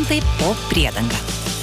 Talentai po priedanga.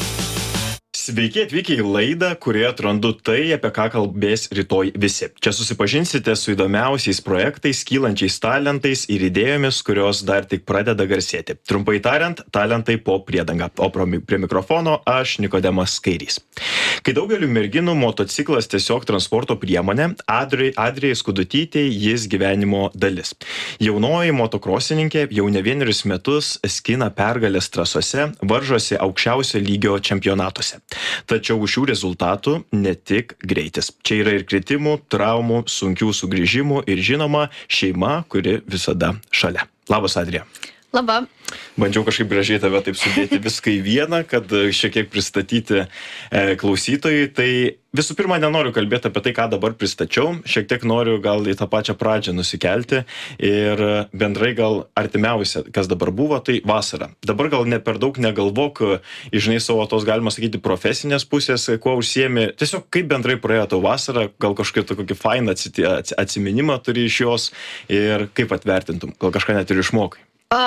Sveiki atvykę į laidą, kurioje atrandu tai, apie ką kalbės rytoj visi. Čia susipažinsite su įdomiausiais projektais, kylančiais talentais ir idėjomis, kurios dar tik pradeda garsėti. Trumpai tariant, talentai po priedanga. O prie mikrofono aš Nikodemas Kairys. Kai daugeliu merginų motociklas tiesiog transporto priemonė, Adrijai Skudutytei jis gyvenimo dalis. Jaunoji motokrosininkė jau ne vienerius metus skina pergalės trasose, varžosi aukščiausio lygio čempionatuose. Tačiau už šių rezultatų ne tik greitis. Čia yra ir kritimų, traumų, sunkių sugrįžimų ir žinoma šeima, kuri visada šalia. Labas, Adrija. Labą. Bandžiau kažkaip gražiai tave taip sudėti viską į vieną, kad šiek tiek pristatyti klausytojui. Tai visų pirma, nenoriu kalbėti apie tai, ką dabar pristačiau. Šiek tiek noriu gal į tą pačią pradžią nusikelti ir bendrai gal artimiausia, kas dabar buvo, tai vasara. Dabar gal ne per daug negalvok, žinai, savo tos, galima sakyti, profesinės pusės, kuo užsiemi. Tiesiog kaip bendrai praėjo tau vasara, gal kokį fainą atsiminimą turi iš jos ir kaip atvertintum, gal kažką net ir išmokai.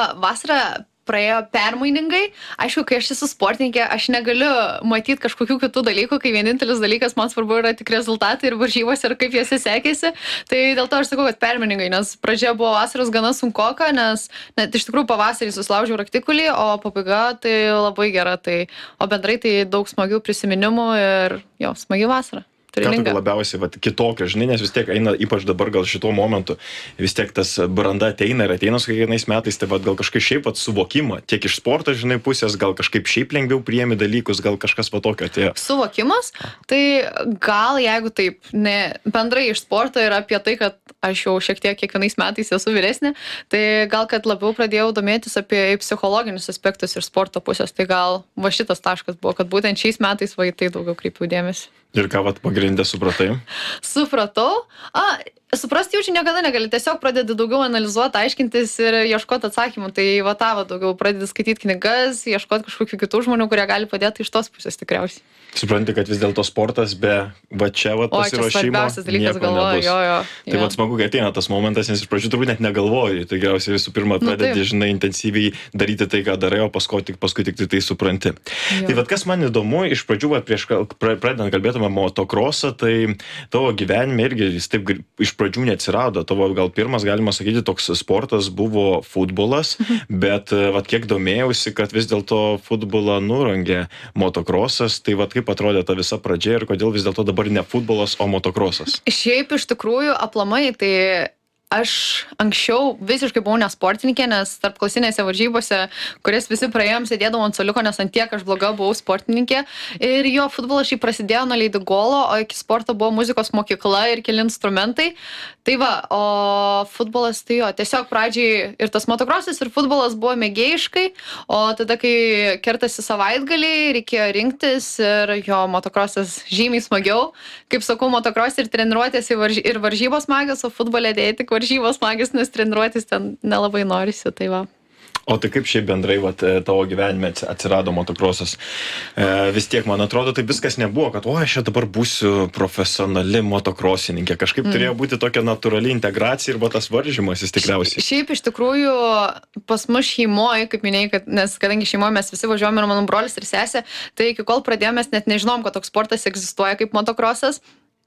Vasara praėjo permainingai. Aišku, kai aš esu sportininkė, aš negaliu matyti kažkokių kitų dalykų, kai vienintelis dalykas man svarbu yra tik rezultatai ir varžybos ir kaip jose sekėsi. Tai dėl to aš sakau, kad permainingai, nes pradžia buvo vasaros gana sunkoka, nes net iš tikrųjų pavasarį susilaužiau raktikulį, o pabaiga tai labai gera. O bendrai tai daug smagių prisiminimų ir jo, smagi vasara. Ką tu labiausiai kitokia, žinai, nes vis tiek eina, ypač dabar gal šituo momentu, vis tiek tas branda ateina ir ateina su kiekvienais metais, tai gal kažkaip šiaip suvokimą, tiek iš sporto, žinai, pusės, gal kažkaip šiaip lengviau priemi dalykus, gal kažkas tokio atėjo. Suvokimas, tai gal jeigu taip, ne bendrai iš sporto yra apie tai, kad aš jau šiek tiek kiekvienais metais esu vyresnė, tai gal kad labiau pradėjau domėtis apie psichologinius aspektus iš sporto pusės, tai gal va šitas taškas buvo, kad būtent šiais metais va į tai daugiau kreipiau dėmesį. Ir ką pagrindę supratai? Supratau. Suprasti jaučiu niekada negali, tiesiog pradedi daugiau analizuoti, aiškintis ir ieškoti atsakymų. Tai daugiau pradedi skaityti knygas, ieškoti kažkokių kitų žmonių, kurie gali padėti iš tos pusės tikriausiai. Supranti, kad vis dėlto sportas be pasiruošimo. O čia svarbiausias dalykas, galvoju, jo. Tai smagu, kai ateina tas momentas, nes iš pradžių turbūt net negalvoji. Tai geriausiai visų pirma pradedi, žinai, intensyviai daryti tai, ką darai, o paskui tik tai supranti. Tai kas man įdomu, iš pradžių, prieš pradedant kalbėtume motokrosą, tai tavo gyvenime irgi jis taip iš pradžių neatsirado. Tavo gal pirmas, galima sakyti, toks sportas buvo futbolas, bet kiek domėjausi, kad vis dėlto futbolą nurangė motokrosas, tai kaip atrodė ta visa pradžia ir kodėl vis dėlto dabar ne futbolas, o motokrosas? Šiaip iš tikrųjų aplamai, tai aš anksčiau visiškai buvau nesportininkė, nes tarp klasinėse varžybose, kurias visi praėjom, sėdėdavau ant suoliuko, nes ant tiek aš bloga buvau sportininkė. Ir jo futbolas šiaip prasidėjo nuo leidigolo, o iki sporto buvo muzikos mokykla ir keli instrumentai. Tai o futbolas tai jo, tiesiog pradžiai ir tas motokrosas ir futbolas buvo mėgėjiškai, o tada, kai kertasi savaitgaliai, reikėjo rinktis ir jo motokrosas žymiai smagiau. Kaip sakau, motokros ir treniruotės ir varžybos smagios, o futbolė dėja tik varžybos smagios, nes treniruotis ten nelabai norisi, tai va. O tai kaip šiaip bendrai tavo gyvenime atsirado motokrosas? Vis tiek, man atrodo, tai viskas nebuvo, kad aš čia dabar būsiu profesionali motokrosininkė. Kažkaip turėjo būti tokia natūrali integracija ir tas varžymasis tikriausiai. Šiaip iš tikrųjų pas mus šeimoje, kaip minėjai, nes kadangi šeimoje mes visi važiuojame ir mano brolis ir sesė, tai iki kol pradėjome mes net nežinom, kad toks sportas egzistuoja kaip motokrosas.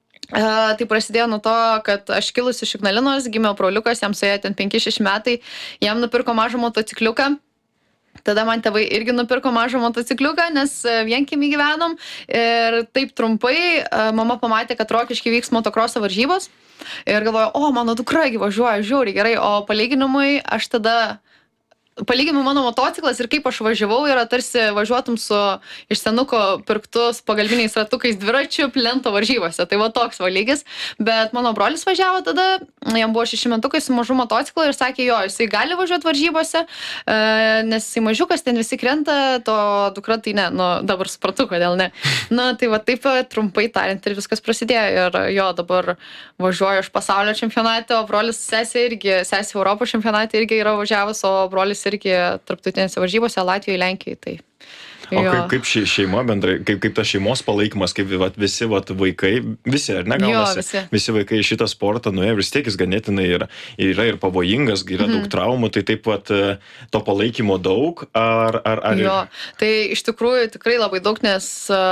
Tai prasidėjo nuo to, kad aš kilusi iš Ignalinos, gimė broliukas, jam suėjo ten 5-6 metai, jam nupirko mažą motocikliuką. Tada man tėvai irgi nupirko mažą motocikliuką, nes vienkiemy gyvenom. Ir taip trumpai mama pamatė, kad Rokišky vyks motokroso varžybos. Ir galvojo, mano dukragi važiuoja žiauriai gerai, o palyginimui aš tada... Palyginimui mano motociklas ir kaip aš važiavau yra tarsi važiuotum su iš senuko pirktus pagalbiniais ratukais dviračių plento varžybose. Tai toks lygis. Bet mano brolis važiavo tada, jam buvo 6 metukai su mažu motociklu ir sakė, jisai gali važiuoti varžybose, nes jisai mažiukas, ten visi krenta, to dukra tai ne, dabar supratau, kodėl ne. Tai taip trumpai tariant ir viskas prasidėjo. Ir dabar važiuoju iš pasaulio čempionate, o brolis sesė Europos čempionate irgi yra važiavęs, o brolis irgi tarptautinėse varžybose Latvijoje, Lenkijoje. Tai O kaip šeima bendrai, kaip tas šeimos palaikymas, kaip visi vaikai, visi, ar ne, gaunasi, visi vaikai į šitą sportą nuėjo, vis tiek jis ganėtinai yra ir pavojingas, yra daug traumų, tai taip pat to palaikymo daug, ar... Jo, tai iš tikrųjų tikrai labai daug, nes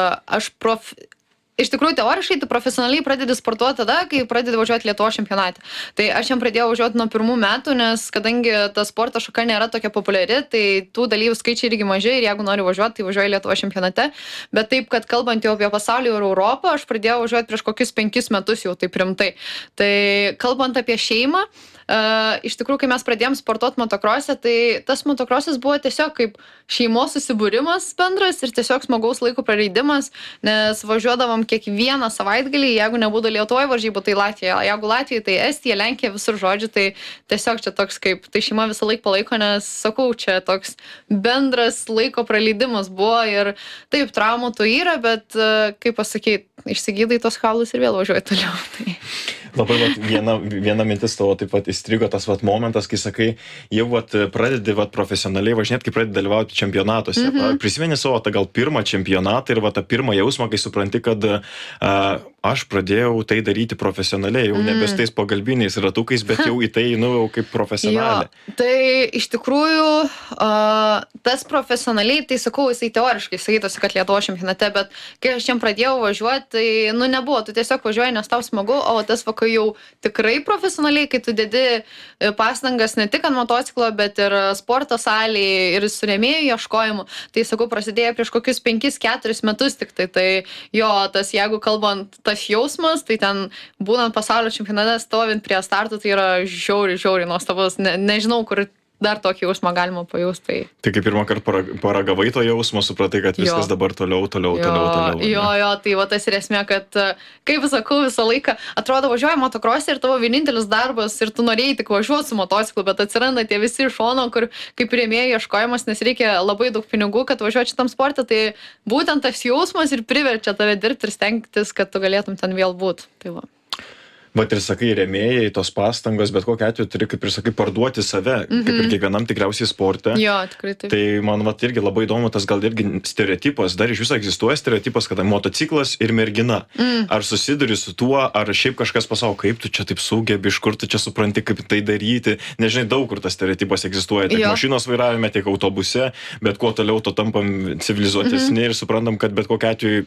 iš tikrųjų, teoriškai, tu profesionaliai pradedi sportuoti tada, kai pradedi važiuoti Lietuvos čempionate. Tai aš jam pradėjau važiuoti nuo 1 metų, nes kadangi ta sporto šaka nėra tokia populiari, tai tų dalyvių skaičiai irgi maži ir jeigu nori važiuoti, tai važiuoju Lietuvos čempionate. Bet taip, kad kalbant jau apie pasaulį ir Europą, aš pradėjau važiuoti prieš kokius 5 metus jau taip rimtai. Tai kalbant apie šeimą, iš tikrųjų, kai mes pradėjom sportuoti motokrose, tai tas motokrosas buvo tiesiog kaip šeimos susibūrimas bendras ir tiesiog smagaus laiko praleidimas, nes važiuodavom kiekvieną savaitgalį, jeigu nebūtų Lietuvoje varžybų, tai Latvija, jeigu Latvija, tai Estija, Lenkija, visur žodžiu, tai tiesiog čia toks kaip, tai šeima visą laiką palaiko, nes sakau, čia toks bendras laiko praleidimas buvo ir taip, traumų to yra, bet kaip pasakyti, išsigydai tos kaulus ir vėl važiuoji toliau. Tai... Labai viena mintis tavo taip pat įstrigo tas momentas, kai sakai, jau pradedi profesionaliai važinėti, kai pradedi dalyvauti čempionatuose. Prisimeni savo tą gal pirmą čempionatą ir tą pirmą jausmą, kai supranti, kad aš pradėjau tai daryti profesionaliai, jau nebes tais pagalbiniais ratukais, bet jau į tai, jau kaip profesionaliai. Jo, tai iš tikrųjų tas profesionaliai, tai sakau, jisai teoriškai sakytųsi, kad Lietuvos čempionate, bet kai aš čia pradėjau važiuoti, tai nebuvo, tu tiesiog važiuoji, nes tau smagu, o tas kai jau tikrai profesionaliai, kai tu dedi pastangas ne tik ant motociklo, bet ir sporto salėje ir su rėmėjų ieškojimu, tai sakau, prasidėjo prieš kokius 5-4 metus tik tai jo, tas jeigu kalbant tas jausmas, tai ten būnant pasaulio čempionate stovint prie startų, tai yra žiauriai nuostabus, nežinau, kur dar tokį jausmą galima pajusti. Tai kaip pirmą kartą paragavai to jausmą, supratai, kad viskas dabar toliau. Jo, tai tas ir esmė, kad, kaip sakau, visą laiką atrodo važiuoji motokrosą ir tavo vienintelis darbas ir tu norėjai tik važiuoti su motociklu, bet atsiranda tie visi iš šono, kur kaip rėmėjų ieškojimas, nes reikia labai daug pinigų, kad važiuoti šitam sportą, tai būtent tas jausmas ir priverčia tave dirbti ir stengtis, kad tu galėtum ten vėl būti. Tai va. Vat ir sakai, rėmėjai, tos pastangos, bet kokiu atveju turi, kaip ir sakai, parduoti save, kaip ir kiekvienam tikriausiai sporte. Jo, tikrai taip. Tai man irgi labai įdomu, tas gal irgi stereotipas, dar iš viso egzistuoja stereotipas, kad motociklas ir mergina. Ar susiduri su tuo, ar šiaip kažkas pasako, kaip tu čia taip sugebi, iš kur tu čia supranti, kaip tai daryti. Nežinai, daug kur tas stereotipas egzistuoja, tiek mašinos vairavime, tiek autobuse, bet kuo toliau, to tampam civilizuotesni ir suprantam, kad bet kokiu atveju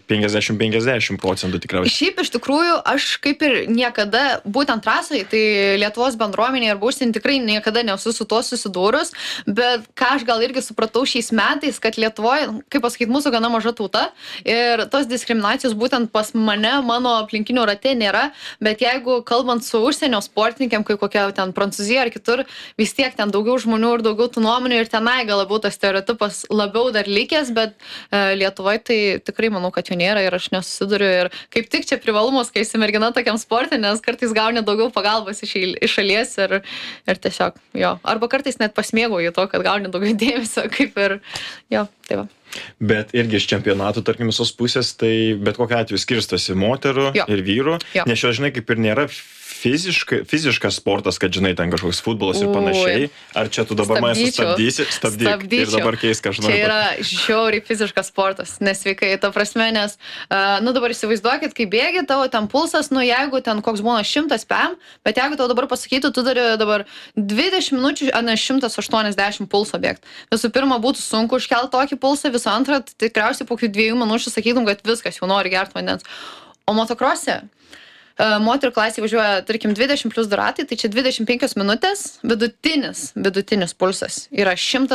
50-50% tikriausiai. Šiaip iš tikrųjų, aš kaip ir niekada būtent trasai, tai Lietuvos bendruomenė ir užsienį tikrai niekada nesu su tuo susidūrus, bet ką aš gal irgi supratau šiais metais, kad Lietuvoje, kaip pasakyti, mūsų gana maža tauta ir tos diskriminacijos būtent pas mane, mano aplinkinių rate nėra, bet jeigu kalbant su užsienio sportininkėm, kai kokia ten Prancūzija ar kitur, vis tiek ten daugiau žmonių ir daugiau tų nuomonių ir tenai gal labiau tas stereotipas labiau dar likęs, bet Lietuvoje tai tikrai manau, kad jų nėra ir aš nesusiduriu ir kaip tik čia privalumas, kai esi mergina tokiam sportui, nes kartais gauni daugiau pagalbos iš šalies ir tiesiog, jo. Arba kartais net pasimėgauju to, kad gauni daugiau dėmesio, kaip ir, jo, tai va. Bet irgi iš čempionatų, tarkim, visos pusės, tai bet kokiu atveju skirstosi moterų ir vyrų, nes šio, žinai, kaip ir nėra fiziškas sportas, kad, žinai, ten kažkoks futbolas ir panašiai. Ar čia tu dabar mane sustabdyk ir dabar keis kažką. Čia yra žiauriai fiziškas sportas, nesveikai, ta prasme, nes, dabar įsivaizduokit, kai bėgi, tavo ten pulsas, jeigu ten koks būna 100 pm, bet jeigu tau dabar pasakytų, tu turi dabar 20 minučių, ne 180 pulso bėgti. Visų pirma, būtų sunku užkelti tokį pulsą, visų antrą, tikriausiai po 2 minučių sakytum, kad viskas, jau nori gerti vandens. O motokrose moterų klasė važiuoja, tarkim, 20 plus 2 ratai, tai čia 25 minutės, vidutinis pulsas yra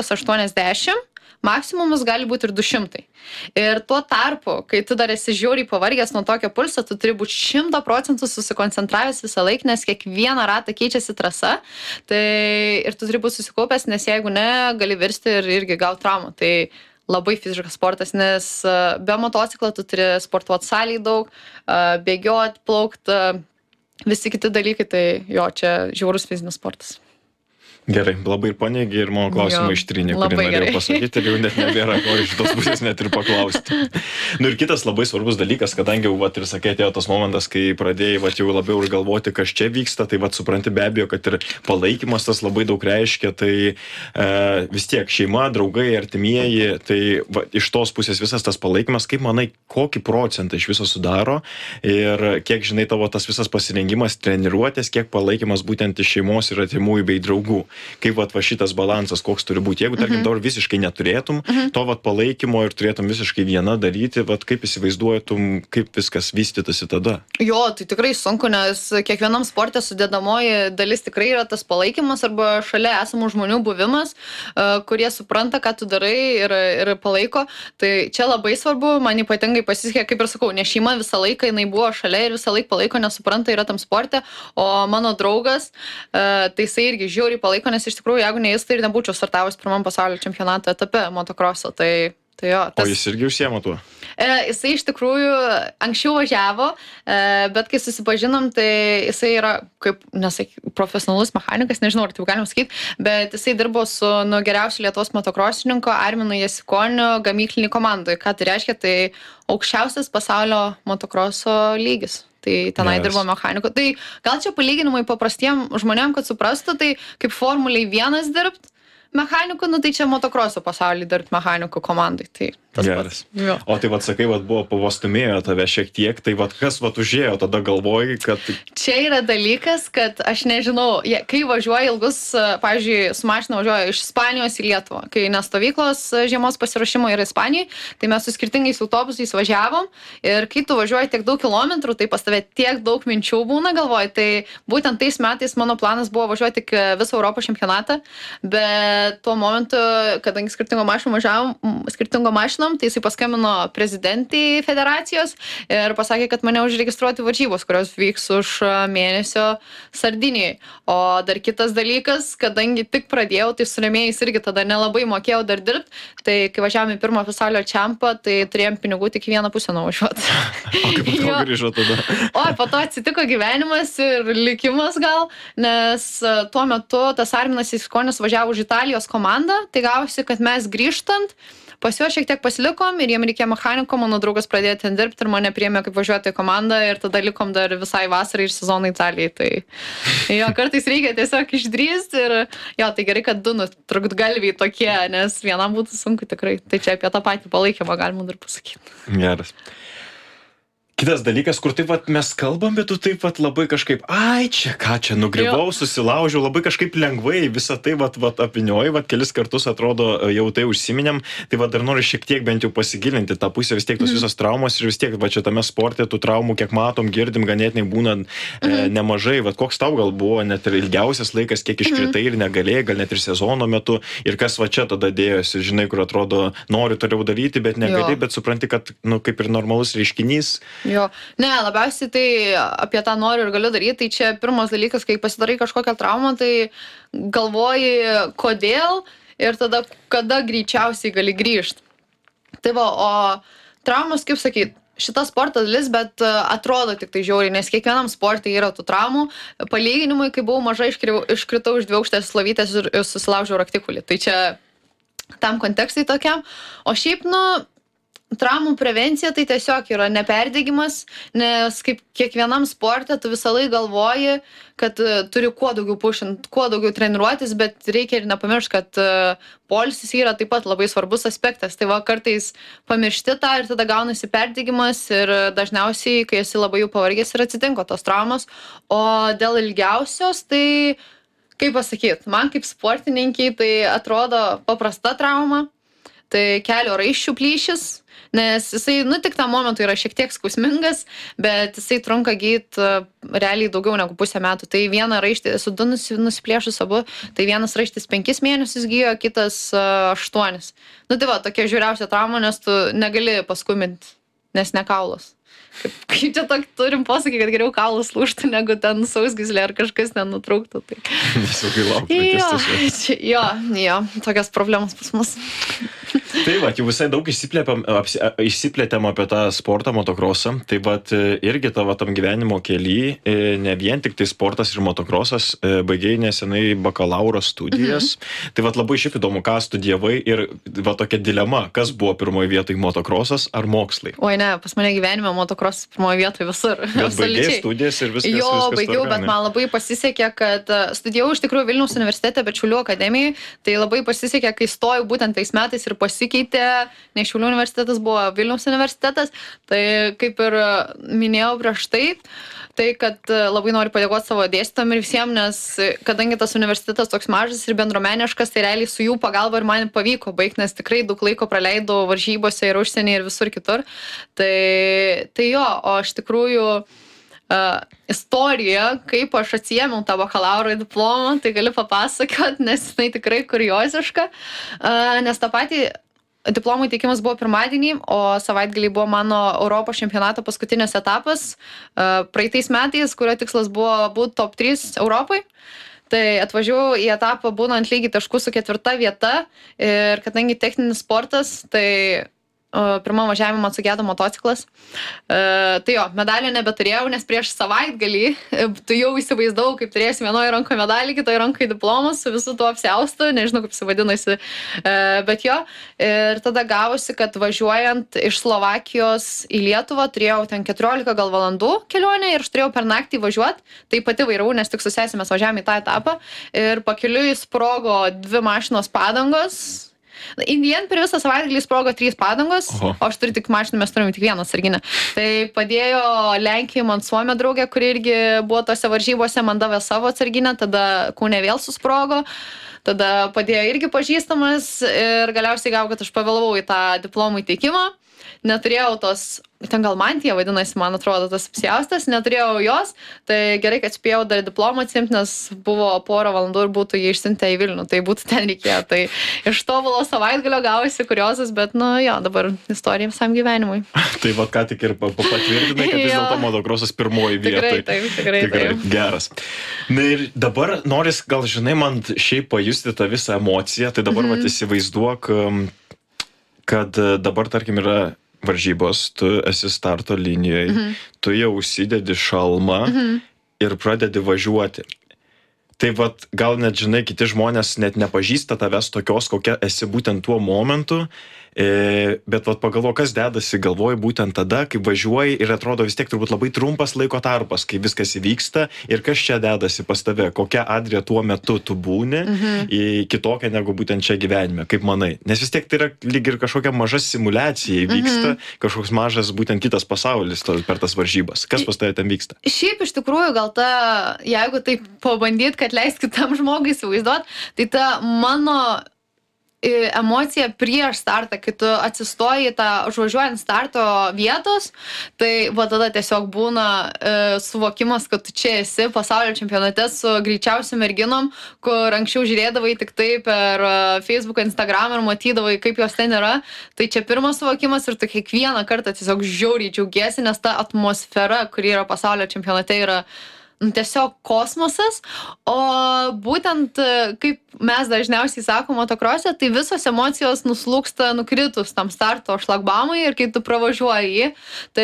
180, maksimumas gali būti ir 200. Ir tuo tarpu, kai tu dar esi žiauriai pavargęs nuo tokio pulso, tu turi būti 100% susikoncentravęs visą laiką, nes kiekvieną ratą keičiasi trasa, tai ir tu turi būti susikaupęs, nes jeigu ne, gali virsti ir irgi gauti traumą. Tai labai fiziškas sportas, nes be motociklo tu turi sportuoti salėje daug, bėgioti, plaukti, visi kiti dalykai, tai jo, čia žiaurus fizinis sportas. Gerai, labai ir paneigė, ir mano klausimą ištrynė, kurį norėjau pasakyti, ir jau net nebėra ko iš tos pusės net ir paklausti. Ir kitas labai svarbus dalykas, kadangi jau, ir sakė, atėjo tas momentas, kai pradėjai, jau labiau ir galvoti, kas čia vyksta, tai, supranti be abejo, kad ir palaikymas tas labai daug reiškia, tai vis tiek šeima, draugai, artimieji, tai iš tos pusės visas tas palaikymas, kaip manai, kokį procentą iš viso sudaro ir kiek, žinai, tavo tas visas pasirengimas, treniruotės, kiek palaikymas būtent iš šeimos ir artimųjų bei draugų. Kaip šitas balansas, koks turi būti. Jeigu, tarkim, dabar visiškai neturėtum to palaikymo ir turėtum visiškai vieną daryti, kaip įsivaizduotum, kaip viskas vystytųsi tada? Jo, tai tikrai sunku, nes kiekvienam sporte sudėdamoji dalis tikrai yra tas palaikymas arba šalia esamų žmonių buvimas, kurie supranta, ką tu darai ir palaiko. Tai čia labai svarbu, man ypatingai pasisekė, kaip ir sakau, ne šeima visą laiką, jinai buvo šalia ir visą laiką palaiko, nesupranta, yra tam sporte, o mano draugas, tai jisai irgi žiauriai palaiko, nes iš tikrųjų, jeigu ne jis, tai ir nebūčiau startavus pirmam pasaulio čempionato etape motokroso. Tai jo. O jis irgi užsiema tuo? Jisai iš tikrųjų anksčiau važiavo, bet kai susipažinom, tai jisai yra kaip, profesionalus mechanikas, nežinau, ar taip galima sakyti, bet jisai dirbo su geriausiu Lietuvos motokrosininko Arminu Jasikoniu gamyklinį komandai. Ką tai reiškia? Tai aukščiausias pasaulio motokroso lygis. Tai tenai dirbo mechaniku. Tai gal čia palyginimai paprastiem žmonėm, kad suprastų, tai kaip Formuliai 1 dirbt mechaniku, tai čia motokroso pasaulyje dirbt mechaniku komandai. Tai geras. O tai sakai, buvo pavostumėjo tave šiek tiek, tai kas užėjo, tada galvoji, kad... Čia yra dalykas, kad aš nežinau, kai važiuoju ilgus, pavyzdžiui, su mašina važiuoju iš Ispanijos į Lietuvą, kai nestovyklos žiemos pasiruošimo yra Ispanijai, tai mes su skirtingais autobusais važiavom ir kai tu važiuoji tiek daug kilometrų, tai pas tave tiek daug minčių būna galvoj, tai būtent tais metais mano planas buvo važiuoti tik visą Europos čempionatą, bet tuo momentu, kadangi skirtingo mašinom, tai jisai paskambino prezidentei federacijos ir pasakė, kad mane užregistruoti varžybos, kurios vyks už mėnesio Sardinijai. O dar kitas dalykas, kadangi tik pradėjau, tai su rėmėjais irgi tada nelabai mokėjau dar dirbti, tai kai važiavome į pirmą pasaulio čempą, tai turėjom pinigų tik vieną pusę nuvažiuoti. O kaip to grįžo tada? O, po to atsitiko gyvenimas ir likimas gal, nes tuo metu tas Arminas Jasikonis važiavo už Italijos komandą, tai gavosi, kad mes grįžtant, pas juos šiek tiek pasilikom ir jiem reikėjo mechaniko, mano draugas pradėjo ten dirbti ir mane priėmė kaip važiuotojų komandą ir tada likom dar visai vasarai ir sezoną Italijai. Tai jo, kartais reikia tiesiog išdrįsti ir jo, tai gerai, kad du trukdgalviai tokie, nes vienam būtų sunku tikrai. Tai čia apie tą patį palaikymą galima dar pasakyti. Geras. Kitas dalykas, kur taip mes kalbam, bet tu taip labai kažkaip, čia ką čia, nugribau, susilaužiau, labai kažkaip lengvai visą tai apinioji, kelis kartus atrodo jau tai užsiminėm, tai dar noriu šiek tiek bent jau pasigilinti tą pusę, vis tiek tos visos traumos ir vis tiek čia tame sporte tų traumų, kiek matom, girdim, ganėtinai būna nemažai, koks tau gal buvo net ir ilgiausias laikas, kiek iškritai ir negalėjai, gal net ir sezono metu ir kas čia tada dėjosi, žinai, kur atrodo nori toliau daryti, bet negali, bet supranti, kad kaip ir normalus reiškinys. Jo, ne, labiausiai tai apie tą noriu ir galiu daryti, tai čia pirmas dalykas, kai pasidarai kažkokią traumą, tai galvoji kodėl ir tada kada greičiausiai gali grįžti. Tai o traumas, kaip sakyt, šitas sporto dalis, bet atrodo tik tai žiauriai, nes kiekvienam sportai yra tų traumų. Palyginimui, kai buvau maža, iškritau iš 2 aukštės slovytės ir susilaužiau raktikulį. Tai čia tam kontekstui tokiam. O šiaip, traumų prevencija tai tiesiog yra neperdegimas, nes kaip kiekvienam sporte tu visą laiką galvoji, kad turi kuo daugiau pušint, kuo daugiau treniruotis, bet reikia ir nepamiršti, kad poilsis yra taip pat labai svarbus aspektas. Tai kartais pamiršti tą ir tada gaunasi perdegimas ir dažniausiai, kai esi labai jau pavargęs ir atsitinka tos traumos. O dėl ilgiausios, tai kaip pasakyti, man kaip sportininkiai tai atrodo paprasta trauma, tai kelio raiščių plyšis, nes jisai, tik tam momentu yra šiek tiek skausmingas, bet jisai trunka gyt realiai daugiau negu pusę metų. Tai vieną raištį, esu 2 nusiplėšus abu, tai vienas raištis 5 mėnesius gyjo, kitas 8. Tai tokia žiūriausia trauma, nes tu negali paskuminti, nes ne kaulas. Kaip čia tokį turim posakį, kad geriau kaulus lūžtų, negu ten sausgyslė ar kažkas nenutrūktų. Tai... Visokai laukti. Jo, tokios problemos pas mus. Tai va, jau visai daug išsiplėtėm apie tą sportą, motokrosą. Tai va, irgi tavo tam gyvenimo kely, ne vien tik tai sportas ir motokrosas, baigėjai nesenai bakalauro studijas. Tai va, labai šiaip įdomu, ką studijavai ir va tokia dilema, kas buvo pirmoje vietoje, motokrosas ar mokslai? Oi ne, pas mane gyvenime motokrosas pirmoje vietoje visur. Bet baigėjai studijas ir viskas. Jo, baigiau, bet man labai pasisekė, kad studijavau iš tikrųjų Vilniaus universitete, bet Šiaulių akademijai. Tai labai pasisekė, kai stojau būtent tais metais ir pasikeitė, ne Šiaulių universitetas buvo Vilniaus universitetas. Tai kaip ir minėjau prieš tai, kad labai noriu padėkoti savo dėstytojam ir visiems, nes kadangi tas universitetas toks mažas ir bendruomeniškas, tai realiai su jų pagalba ir man pavyko baigti, nes tikrai daug laiko praleidau varžybose ir užsienyje ir visur kitur. Tai jo, o iš tikrųjų istorija, kaip aš atsiėmiau tą bakalauro diplomą, tai galiu papasakot, nes jinai tikrai kurioziška, nes tą patį diplomų įteikimas buvo pirmadienį, o savaitgalį buvo mano Europos čempionato paskutinis etapas praeitais metais, kurio tikslas buvo būti top 3 Europai. Tai atvažiavau į etapą būnant lygiai taškų su 4 vieta ir kadangi techninis sportas, tai pirmą važiavimą man sugedo motociklas. Tai jo, medalio nebeturėjau, nes prieš savaitgalį tu jau įsivaizdavau, kaip turėsi vienoje rankoje medalį, kitoje rankoje diplomas su visu tuo apsiaustu, nežinau kaip jis vadinasi, bet jo. Ir tada gavosi, kad važiuojant iš Slovakijos į Lietuvą turėjau ten 14 gal valandų kelionę ir aš turėjau per naktį važiuoti. Tai pati vairavau, nes tik su sesė mes važiavome į tą etapą ir pakeliui sprogo 2 mašinos padangos. Indien per visą savaitgalį sprogo 3 padangos, o aš turiu tik mašiną, mes turime tik vieną sarginę. Tai padėjo Lenkijai man Suomė draugė, kuri irgi buvo tose varžybose, man davė savo sarginę, tada Kaune vėl susprogo, tada padėjo irgi pažįstamas ir galiausiai gavau, kad aš pavėlavau į tą diplomų įteikimą. Neturėjau tos, ten gal mantija vadinasi, man atrodo, tas apsiaustas, neturėjau jos, tai gerai, kad spėjau dar diplomą atsimti, nes buvo porą valandų ir būtų jį išsiuntę į Vilnių, tai būtų ten reikėjo. Tai iš tobulo savaitgalio gavosi kuriozas, bet jo, dabar istorija visam gyvenimui. Tai va, ką tik ir patvirtinai, kad vis dėlto motokrosas pirmoji vietoje. Tikrai. Geras. Na ir dabar noris, gal žinai, man šiaip pajusti tą visą emociją, tai dabar vat įsivaizduok, kad dabar, tarkim, yra varžybos, tu esi starto linijoje, tu jau užsidedi šalmą ir pradedi važiuoti. Tai vat, gal net, žinai, kiti žmonės net nepažįsta tavęs tokios, kokia esi būtent tuo momentu, bet vat pagalvo, kas dedasi galvoj būtent tada, kai važiuoji ir atrodo vis tiek turbūt labai trumpas laiko tarpas, kai viskas įvyksta ir kas čia dedasi pas tave, kokia Adrija tuo metu tu būni, kitokia negu būtent čia gyvenime, kaip manai. Nes vis tiek tai yra lyg ir kažkokia maža simuliacija įvyksta, kažkoks mažas būtent kitas pasaulis per tas varžybas. Kas pas tave ten vyksta? Šiaip iš tikrųjų gal jeigu taip pabandyt, kad leist kitam žmogui įsivaizduot, tai ta mano emocija prieš startą, kai tu atsistoji tą užvažiuojant starto vietos, tai va tada tiesiog būna suvokimas, kad tu čia esi pasaulio čempionate su greičiausiom merginom, kur anksčiau žiūrėdavai tik tai per Facebook, Instagram ir matydavai, kaip jos ten yra. Tai čia pirmas suvokimas ir tu kiekvieną kartą tiesiog žiauriai džiaugiesi, nes ta atmosfera, kuri yra pasaulio čempionate, yra tiesiog kosmosas, o būtent kaip mes dažniausiai sakom motokrose, tai visos emocijos nuslūksta nukritus tam starto šlagbaumui ir kai tu pravažiuoji jį, tai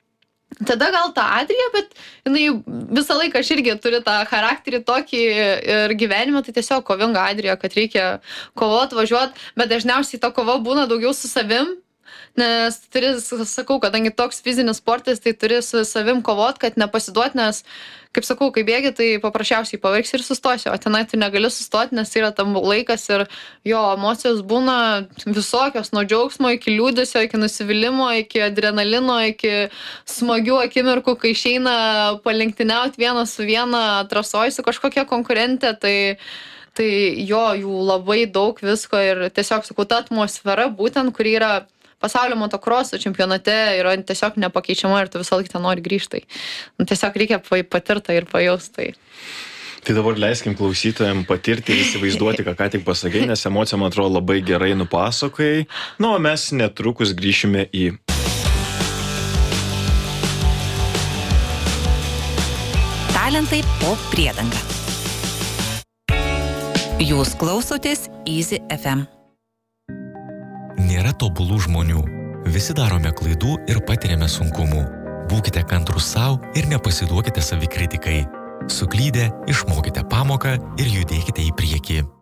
tada gal ta Adrija, bet jinai visą laiką aš irgi turiu tą charakterį tokį ir gyvenimą, tai tiesiog kovinga Adrija, kad reikia kovot, važiuot, bet dažniausiai ta kova būna daugiau su savim, nes turi, sakau, kadangi toks fizinis sportas, tai turi su savim kovot, kad nepasiduot, nes, kaip sakau, kai bėgi, tai paprasčiausiai pavargsi ir sustosi, o tenai tu negali sustoti, nes yra tam laikas ir jo emocijos būna visokios, nuo džiaugsmo iki liūdesio, iki nusivylimų, iki adrenalino, iki smagių akimirkų, kai išeina palenktyniauti vieną su vieną trasoj su kažkokia konkurentė, tai jo, jų labai daug visko ir tiesiog, sakau, ta atmosfera būtent, kuri yra pasaulio motokroso čempionate, yra tiesiog nepakeičiama ir tu visą laiką ten nori grįžti. Tiesiog reikia patirtą ir pajaustai. Tai dabar leiskim klausytojams patirti ir įsivaizduoti, ką tik pasakei, nes emocija, man atrodo, labai gerai nupasakai. O mes netrukus grįšime į talentai po priedanga. Jūs klausotės Easy FM. Nėra tobulų žmonių. Visi darome klaidų ir patiriame sunkumų. Būkite kantrūs savo ir nepasiduokite savikritikai. Suklydę, išmokite pamoką ir judėkite į priekį.